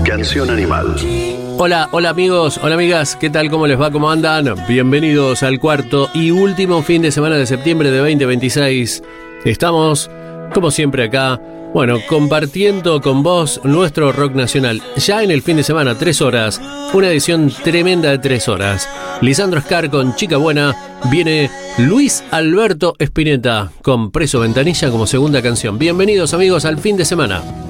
Canción Animal. Hola amigos, hola amigas, ¿qué tal? ¿Cómo les va? ¿Cómo andan? Bienvenidos al cuarto y último fin de semana de septiembre de 2026. Estamos, como siempre acá, compartiendo con vos nuestro rock nacional. Ya en el fin de semana, 3 horas, una edición tremenda de 3 horas. Lisandro Scar con Chica Buena, viene Luis Alberto Spinetta con Preso Ventanilla como segunda canción. Bienvenidos amigos al fin de semana.